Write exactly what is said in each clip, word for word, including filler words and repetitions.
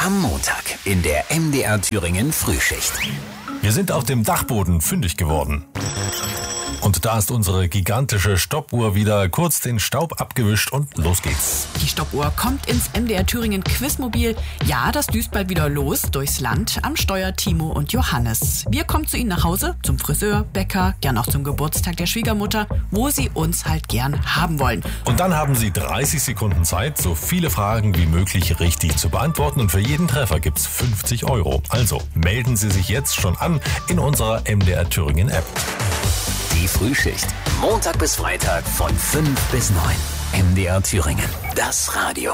Am Montag in der M D R Thüringen Frühschicht. Wir sind auf dem Dachboden fündig geworden. Und da ist unsere gigantische Stoppuhr wieder kurz den Staub abgewischt und los geht's. Die Stoppuhr kommt ins M D R Thüringen Quizmobil. Ja, das düst bald wieder los durchs Land. Am Steuer Timo und Johannes. Wir kommen zu Ihnen nach Hause, zum Friseur, Bäcker, gern auch zum Geburtstag der Schwiegermutter, wo Sie uns halt gern haben wollen. Und dann haben Sie dreißig Sekunden Zeit, so viele Fragen wie möglich richtig zu beantworten. Und für jeden Treffer gibt's fünfzig Euro. Also melden Sie sich jetzt schon an in unserer M D R Thüringen App. Die Frühschicht. Montag bis Freitag von fünf bis neun. M D R Thüringen. Das Radio.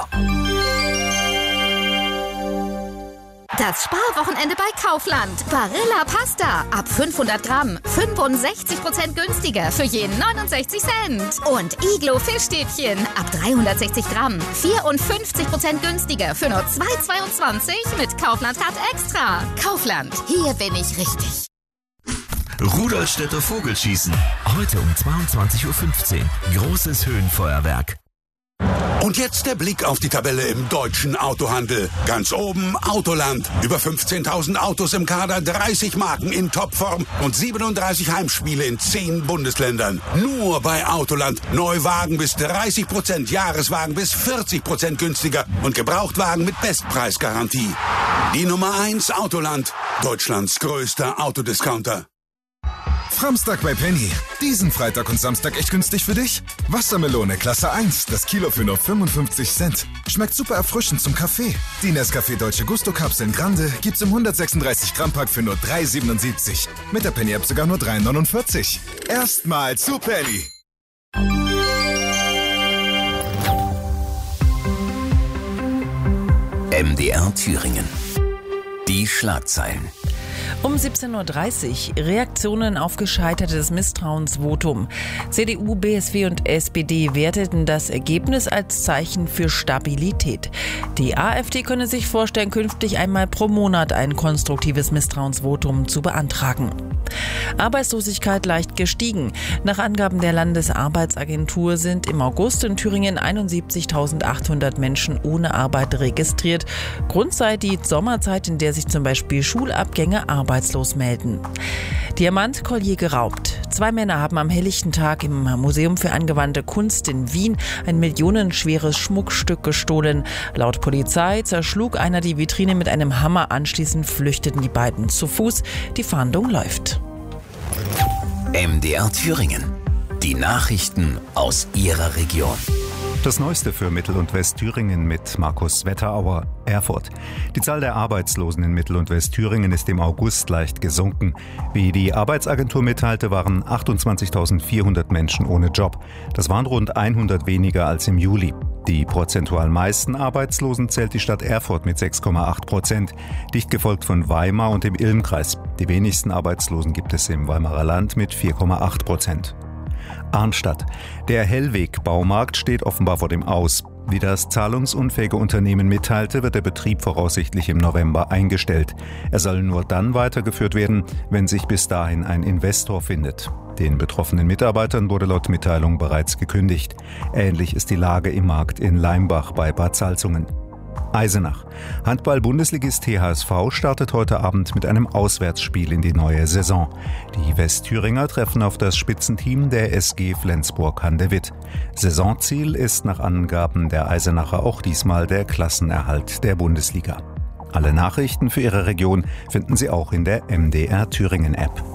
Das Sparwochenende bei Kaufland. Barilla Pasta. Ab fünfhundert Gramm. fünfundsechzig Prozent günstiger für jeden neunundsechzig Cent. Und Iglo Fischstäbchen. Ab dreihundertsechzig Gramm. vierundfünfzig Prozent günstiger für nur zwei Euro zweiundzwanzig mit Kaufland Card Extra. Kaufland. Hier bin ich richtig. Rudolstädter Vogelschießen. Heute um zweiundzwanzig Uhr fünfzehn. Großes Höhenfeuerwerk. Und jetzt der Blick auf die Tabelle im deutschen Autohandel. Ganz oben Autoland. Über fünfzehntausend Autos im Kader, dreißig Marken in Topform und siebenunddreißig Heimspiele in zehn Bundesländern. Nur bei Autoland. Neuwagen bis dreißig Prozent, Jahreswagen bis vierzig Prozent günstiger und Gebrauchtwagen mit Bestpreisgarantie. Die Nummer eins Autoland. Deutschlands größter Autodiscounter. Samstag bei Penny. Diesen Freitag und Samstag echt günstig für dich? Wassermelone Klasse eins, das Kilo für nur fünfundfünfzig Cent. Schmeckt super erfrischend zum Kaffee. Die Nescafé Dolce Gusto Kapseln Grande gibt's im hundertsechsunddreißig Gramm Pack für nur drei Euro siebenundsiebzig. Mit der Penny App sogar nur drei Euro neunundvierzig. Erstmal zu Penny. M D R Thüringen. Die Schlagzeilen. Um siebzehn Uhr dreißig Reaktionen auf gescheitertes Misstrauensvotum. C D U, B S W und S P D werteten das Ergebnis als Zeichen für Stabilität. Die AfD könne sich vorstellen, künftig einmal pro Monat ein konstruktives Misstrauensvotum zu beantragen. Arbeitslosigkeit leicht gestiegen. Nach Angaben der Landesarbeitsagentur sind im August in Thüringen einundsiebzigtausendachthundert Menschen ohne Arbeit registriert. Grund sei die Sommerzeit, in der sich zum Beispiel Schulabgänger arbeitslos melden. Diamantkollier geraubt. Zwei Männer haben am helllichten Tag im Museum für angewandte Kunst in Wien ein millionenschweres Schmuckstück gestohlen. Laut Polizei zerschlug einer die Vitrine mit einem Hammer. Anschließend flüchteten die beiden zu Fuß. Die Fahndung läuft. M D R Thüringen. Die Nachrichten aus Ihrer Region. Das Neueste für Mittel- und Westthüringen mit Markus Wetterauer, Erfurt. Die Zahl der Arbeitslosen in Mittel- und Westthüringen ist im August leicht gesunken. Wie die Arbeitsagentur mitteilte, waren achtundzwanzigtausendvierhundert Menschen ohne Job. Das waren rund hundert weniger als im Juli. Die prozentual meisten Arbeitslosen zählt die Stadt Erfurt mit sechs Komma acht Prozent, dicht gefolgt von Weimar und dem Ilmkreis. Die wenigsten Arbeitslosen gibt es im Weimarer Land mit vier Komma acht Prozent. Arnstadt. Der Hellweg-Baumarkt steht offenbar vor dem Aus. Wie das zahlungsunfähige Unternehmen mitteilte, wird der Betrieb voraussichtlich im November eingestellt. Er soll nur dann weitergeführt werden, wenn sich bis dahin ein Investor findet. Den betroffenen Mitarbeitern wurde laut Mitteilung bereits gekündigt. Ähnlich ist die Lage im Markt in Leimbach bei Bad Salzungen. Eisenach. Handball-Bundesligist T H S V startet heute Abend mit einem Auswärtsspiel in die neue Saison. Die Westthüringer treffen auf das Spitzenteam der S G Flensburg-Handewitt. Saisonziel ist nach Angaben der Eisenacher auch diesmal der Klassenerhalt der Bundesliga. Alle Nachrichten für Ihre Region finden Sie auch in der M D R Thüringen App.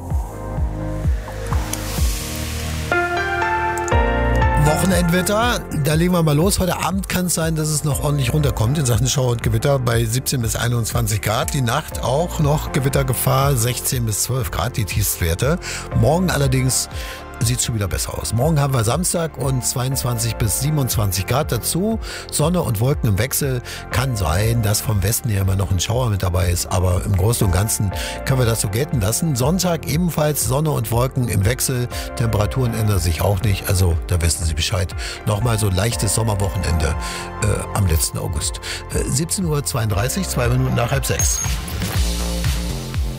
Wochenendwetter, da legen wir mal los. Heute Abend kann es sein, dass es noch ordentlich runterkommt in Sachen Schauer und Gewitter bei siebzehn bis einundzwanzig Grad. Die Nacht auch noch Gewittergefahr, sechzehn bis zwölf Grad, die Tiefstwerte. Morgen allerdings sieht es schon wieder besser aus. Morgen haben wir Samstag und zweiundzwanzig bis siebenundzwanzig Grad dazu. Sonne und Wolken im Wechsel. Kann sein, dass vom Westen her immer noch ein Schauer mit dabei ist, aber im Großen und Ganzen können wir das so gelten lassen. Sonntag ebenfalls Sonne und Wolken im Wechsel. Temperaturen ändern sich auch nicht, also da wissen Sie Bescheid. Nochmal so ein leichtes Sommerwochenende äh, am letzten August. Äh, siebzehn Uhr zweiunddreißig, zwei Minuten nach halb sechs.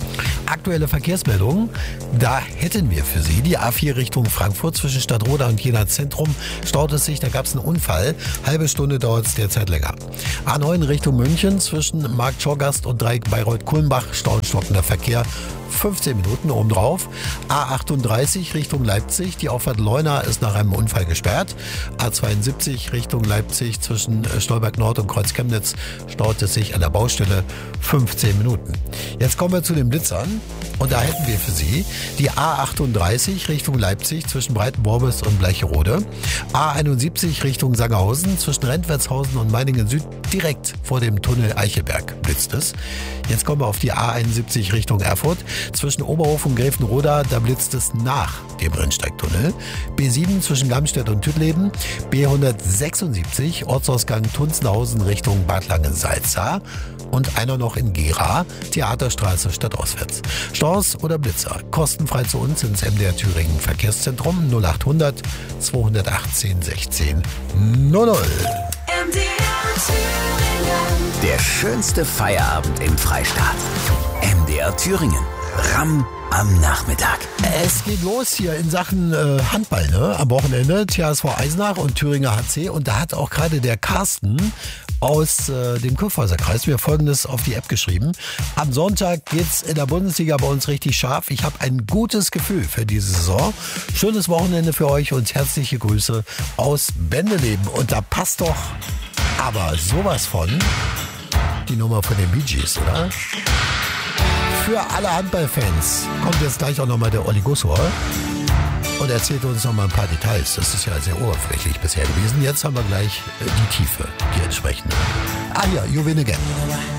aktuelle Verkehrsmeldungen. Da hätten wir für Sie die A vier Richtung Frankfurt zwischen Stadtroda und Jena Zentrum. Staut es sich, da gab es einen Unfall. Halbe Stunde dauert es derzeit länger. A neun Richtung München zwischen Markt Schorgast und Dreieck Bayreuth-Kulmbach. Staustockender Verkehr. fünfzehn Minuten obendrauf. A achtunddreißig Richtung Leipzig. Die Auffahrt Leuna ist nach einem Unfall gesperrt. A zweiundsiebzig Richtung Leipzig zwischen Stolberg Nord und Kreuz Chemnitz staut es sich an der Baustelle fünfzehn Minuten. Jetzt kommen wir zu den Blitzern. Und da hätten wir für Sie die A achtunddreißig Richtung Leipzig zwischen Breitenworbis und Bleicherode. A einundsiebzig Richtung Sangerhausen zwischen Rentwertshausen und Meiningen Süd direkt vor dem Tunnel Eichelberg blitzt es. Jetzt kommen wir auf die A einundsiebzig Richtung Erfurt. Zwischen Oberhof und Gräfenroda, da blitzt es nach dem Rennsteigtunnel. B sieben zwischen Gamstedt und Tüttleben. B hundertsechsundsiebzig Ortsausgang Tunzenhausen Richtung Bad Langensalza. Und einer noch in Gera, Theaterstraße stadtauswärts. Staus oder Blitzer, kostenfrei zu uns ins M D R Thüringen Verkehrszentrum null achthundert zweihundertachtzehn sechzehn null null. M D R Thüringen. Der schönste Feierabend im Freistaat. M D R Thüringen. Ramm am Nachmittag. Es geht los hier in Sachen äh, Handball, ne? Am Wochenende T H S V Eisenach und Thüringer H C. Und da hat auch gerade der Carsten aus äh, dem Kurpfalzerkreis mir Folgendes auf die App geschrieben. Am Sonntag geht's in der Bundesliga bei uns richtig scharf. Ich habe ein gutes Gefühl für diese Saison. Schönes Wochenende für euch und herzliche Grüße aus Bendeleben. Und da passt doch aber sowas von die Nummer von den Bee Gees, oder? Für alle Handballfans kommt jetzt gleich auch nochmal der Olli Gussor und erzählt uns nochmal ein paar Details. Das ist ja sehr oberflächlich bisher gewesen. Jetzt haben wir gleich die Tiefe, die entsprechende. Ah ja, You Win Again.